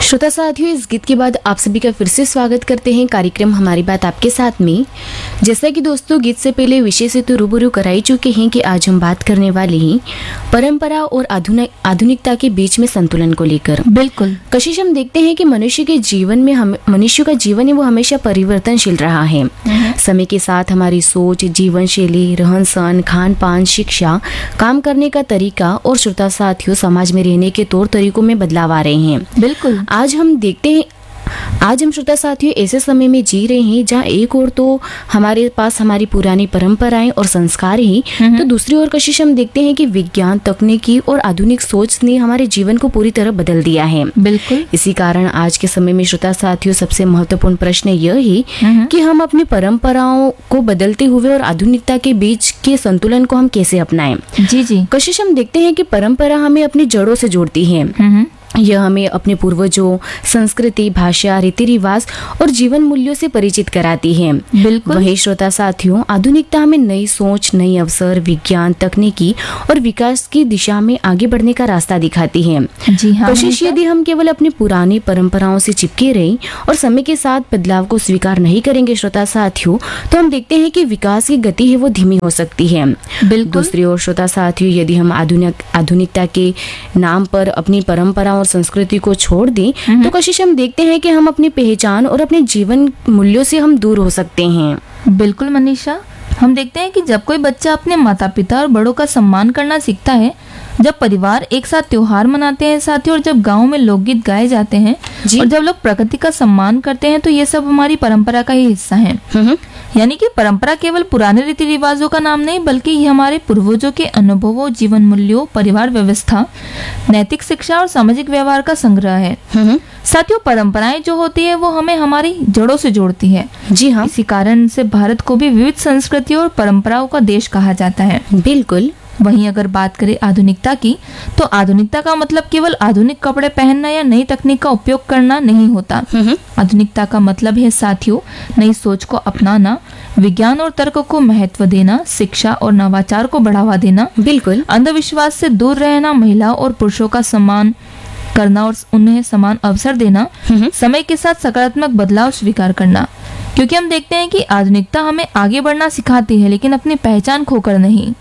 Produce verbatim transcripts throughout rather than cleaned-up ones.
श्रोता साथियों, इस गीत के बाद आप सभी का फिर से स्वागत करते हैं कार्यक्रम हमारी बात आपके साथ में। जैसा कि दोस्तों गीत से पहले विषय से तो रूबरू कराई चुके हैं कि आज हम बात करने वाले हैं परंपरा और आधुनिक आधुनिकता के बीच में संतुलन को लेकर। बिल्कुल कशिश, हम देखते हैं कि मनुष्य के जीवन में हम मनुष्य का जीवन है वो हमेशा परिवर्तनशील रहा है। समय के साथ हमारी सोच, जीवन शैली, रहन सहन, खान पान, शिक्षा, काम करने का तरीका और श्रोता साथियों समाज में रहने के तौर तरीकों में बदलाव आ रहे हैं। बिल्कुल आज हम देखते हैं आज हम श्रोता साथियों ऐसे समय में जी रहे हैं जहाँ एक ओर तो हमारे पास हमारी पुरानी परंपराएं और संस्कार हैं, तो दूसरी ओर कशिश हम देखते हैं कि विज्ञान, तकनीकी और आधुनिक सोच ने हमारे जीवन को पूरी तरह बदल दिया है। बिल्कुल इसी कारण आज के समय में श्रोता साथियों सबसे महत्वपूर्ण प्रश्न यह है कि हम अपनी परंपराओं को बदलते हुए और आधुनिकता के बीच के संतुलन को हम कैसे अपनाएं। जी जी कशिश, हम देखते हैं कि परंपरा हमें अपनी जड़ों से जोड़ती है। यह हमें अपने पूर्वजों, संस्कृति, भाषा, रीति रिवाज और जीवन मूल्यों से परिचित कराती है। बिल्कुल वही श्रोता साथियों, आधुनिकता हमें नई सोच, नई अवसर, विज्ञान, तकनीकी और विकास की दिशा में आगे बढ़ने का रास्ता दिखाती है। जी हाँ, कोशिश यदि हम केवल अपनी पुरानी परंपराओं से चिपके रहें और समय के साथ बदलाव को स्वीकार नहीं करेंगे श्रोता साथियों, तो हम देखते हैं कि विकास की गति है वो धीमी हो सकती है। बिल्कुल दूसरी ओर श्रोता साथियों, यदि हम आधुनिक आधुनिकता के नाम पर अपनी परंपराओं और संस्कृति को छोड़ दें तो कशिश हम देखते हैं कि हम अपनी पहचान और अपने जीवन मूल्यों से हम दूर हो सकते हैं। बिल्कुल मनीषा, हम देखते हैं कि जब कोई बच्चा अपने माता पिता और बड़ों का सम्मान करना सीखता है, जब परिवार एक साथ त्योहार मनाते हैं साथियों, और जब गांव में लोकगीत गाए जाते हैं और जब लोग प्रकृति का सम्मान करते हैं, तो ये सब हमारी परंपरा का ही हिस्सा है। यानी कि परंपरा केवल पुराने रीति रिवाजों का नाम नहीं, बल्कि ये हमारे पूर्वजों के अनुभवों, जीवन मूल्यों, परिवार व्यवस्था, नैतिक शिक्षा और सामाजिक व्यवहार का संग्रह है। साथियों, परंपराएं जो होती है वो हमें हमारी जड़ों से जोड़ती है। जी हाँ, इसी कारण से भारत को भी विविध संस्कृतियों और परंपराओं का देश कहा जाता है। बिल्कुल। वहीं अगर बात करें आधुनिकता की, तो आधुनिकता का मतलब केवल आधुनिक कपड़े पहनना या नई तकनीक का उपयोग करना नहीं होता। आधुनिकता का मतलब है साथियों, नई सोच को अपनाना, विज्ञान और तर्क को महत्व देना, शिक्षा और नवाचार को बढ़ावा देना, बिल्कुल, अंधविश्वास से दूर रहना, महिलाओं और पुरुषों का सम्मान करना और उन्हें समान अवसर देना, समय के साथ सकारात्मक बदलाव स्वीकार करना। क्योंकि हम देखते हैं कि आधुनिकता हमें आगे बढ़ना सिखाती है, लेकिन अपनी पहचान खोकर नहीं।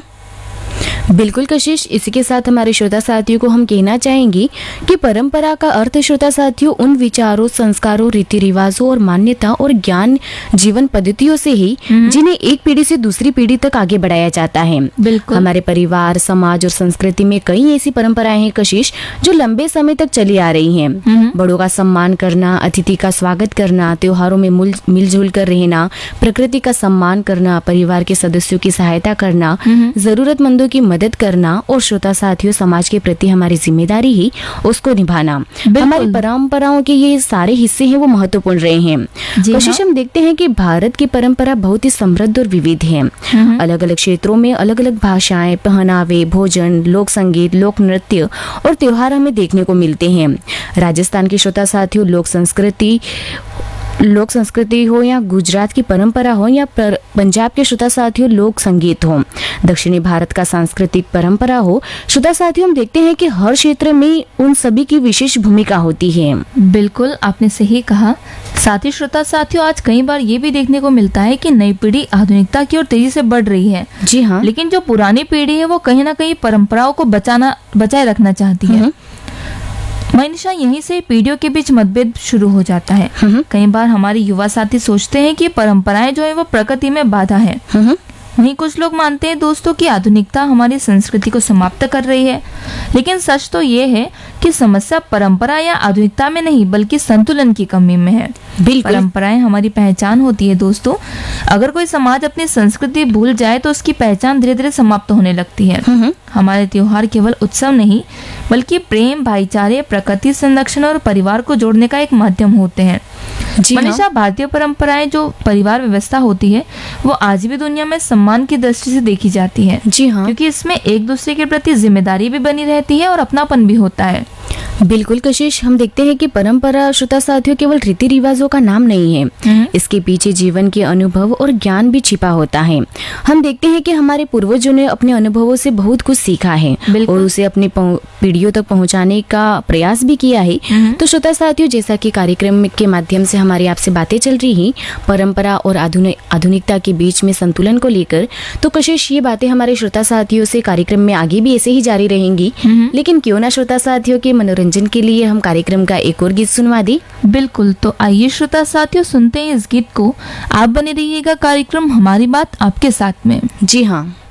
बिल्कुल कशिश, इसी के साथ हमारे श्रोता साथियों को हम कहना चाहेंगे कि परंपरा का अर्थ श्रोता साथियों उन विचारों, संस्कारों, रीति रिवाजों और मान्यता और ज्ञान जीवन पद्धतियों से ही जिन्हें एक पीढ़ी से दूसरी पीढ़ी तक आगे बढ़ाया जाता है। बिल्कुल, हमारे परिवार, समाज और संस्कृति में कई ऐसी परंपराएं हैं कशिश जो लंबे समय तक चली आ रही हैं। बड़ों का सम्मान करना, अतिथि का स्वागत करना, त्योहारों में मिलजुल कर रहना, प्रकृति का सम्मान करना, परिवार के सदस्यों की सहायता करना, जरूरतमंदों की मदद करना और श्रोता साथियों समाज के प्रति हमारी जिम्मेदारी ही उसको निभाना, हमारी परंपराओं के ये सारे हिस्से हैं वो महत्वपूर्ण रहे हैं। कोशिश हम देखते हैं कि भारत की परंपरा बहुत ही समृद्ध और विविध है। अलग अलग क्षेत्रों में अलग अलग भाषाएं, पहनावे, भोजन, लोक संगीत, लोक नृत्य और त्योहार हमें देखने को मिलते हैं। राजस्थान की श्रोता साथियों लोक संस्कृति लोक संस्कृति हो या गुजरात की परंपरा हो या पंजाब के श्रोता साथियों लोक संगीत हो, दक्षिणी भारत का सांस्कृतिक परंपरा हो, श्रोता साथियों हम देखते हैं कि हर क्षेत्र में उन सभी की विशेष भूमिका होती है। बिल्कुल, आपने सही कहा। साथ ही श्रोता साथियों, आज कई बार ये भी देखने को मिलता है कि नई पीढ़ी आधुनिकता की ओर तेजी से बढ़ रही है। जी हाँ, लेकिन जो पुरानी पीढ़ी है वो कहीं ना कहीं परंपराओं को बचाना बचाए रखना चाहती है। मनीषा, यहीं से पीढ़ियों के बीच मतभेद शुरू हो जाता है। कई बार हमारे युवा साथी सोचते हैं कि परंपराएं जो है वो प्रकृति में बाधा है। वहीं कुछ लोग मानते हैं दोस्तों कि आधुनिकता हमारी संस्कृति को समाप्त कर रही है। लेकिन सच तो ये है कि समस्या परंपरा या आधुनिकता में नहीं, बल्कि संतुलन की कमी में है। परंपराएं हमारी पहचान होती है दोस्तों। अगर कोई समाज अपनी संस्कृति भूल जाए तो उसकी पहचान धीरे धीरे समाप्त होने लगती है। हमारे त्योहार केवल उत्सव नहीं, बल्कि प्रेम, भाईचारे, प्रकृति संरक्षण और परिवार को जोड़ने का एक माध्यम होते हैं। मनीषा, भारतीय परंपराएं जो परिवार व्यवस्था होती है वो आज भी दुनिया में सम्मान की दृष्टि से देखी जाती है। जी हाँ, क्योंकि इसमें एक दूसरे के प्रति जिम्मेदारी भी बनी रहती है और अपनापन भी होता है। बिल्कुल कशिश, हम देखते हैं कि परंपरा श्रोता साथियों केवल रीति रिवाजों का नाम नहीं है, इसके पीछे जीवन के अनुभव और ज्ञान भी छिपा होता है। हम देखते हैं कि हमारे पूर्वजों ने अपने अनुभवों से बहुत कुछ सीखा है और उसे अपनी पीढ़ियों तक पहुंचाने का प्रयास भी किया है। तो श्रोता साथियों, जैसा कि कार्यक्रम के माध्यम से हमारी आपसे बातें चल रही हैं परंपरा और आधुनिक आधुनिकता के बीच में संतुलन को लेकर, तो कशिश ये बातें हमारे श्रोता साथियों से कार्यक्रम में आगे भी ऐसे ही जारी रहेंगी। लेकिन क्यों ना श्रोता साथियों के मनोरंजन के लिए हम कार्यक्रम का एक और गीत सुनवा दें। बिल्कुल, तो आइए श्रोता साथियों सुनते हैं इस गीत को। आप बने रहिएगा कार्यक्रम हमारी बात आपके साथ में। जी हाँ।